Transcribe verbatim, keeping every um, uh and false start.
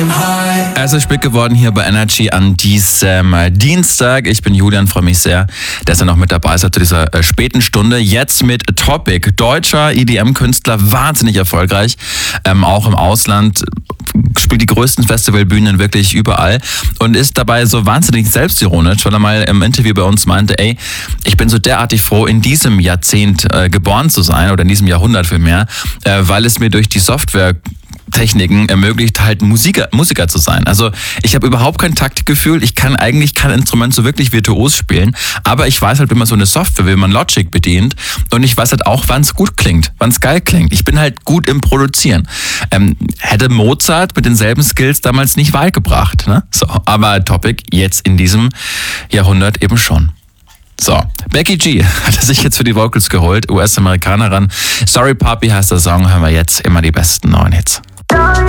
Es ist spät geworden hier bei Energy an diesem Dienstag. Ich bin Julian, freue mich sehr, dass ihr noch mit dabei seid zu dieser äh, späten Stunde. Jetzt mit Topic, deutscher E D M-Künstler, wahnsinnig erfolgreich, ähm, auch im Ausland, spielt die größten Festivalbühnen wirklich überall und ist dabei so wahnsinnig selbstironisch, weil er mal im Interview bei uns meinte, ey, ich bin so derartig froh, in diesem Jahrzehnt äh, geboren zu sein oder in diesem Jahrhundert vielmehr, äh, weil es mir durch die Software Techniken ermöglicht, halt Musiker, Musiker zu sein. Also ich habe überhaupt kein Taktikgefühl, ich kann eigentlich kein Instrument so wirklich virtuos spielen, aber ich weiß halt, wie man so eine Software, wie man Logic bedient und ich weiß halt auch, wann es gut klingt, wann es geil klingt. Ich bin halt gut im Produzieren. Ähm, hätte Mozart mit denselben Skills damals nicht weit gebracht, ne? So, aber Topic jetzt in diesem Jahrhundert eben schon. So, Becky G hat er sich jetzt für die Vocals geholt, U S-Amerikanerin. Sorry Papi heißt der Song, hören wir jetzt immer die besten neuen Hits.